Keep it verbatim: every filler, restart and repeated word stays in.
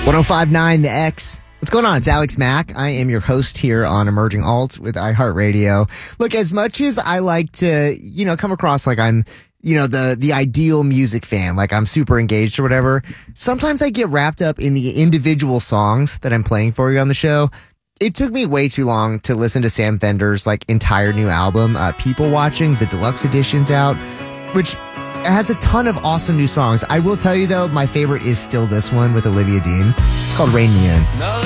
one oh five point nine The X. What's going on? It's Alex Mack. I am your host here on Emerging Alt with iHeartRadio. Look, as much as I like to, you know, come across like I'm, you know, the, the ideal music fan, like I'm super engaged or whatever, sometimes I get wrapped up in the individual songs that I'm playing for you on the show. It took me way too long to listen to Sam Fender's like entire new album, uh, People Watching. The deluxe edition's out, which has a ton of awesome new songs. I will tell you though, my favorite is still this one with Olivia Dean. It's called Rain Me In.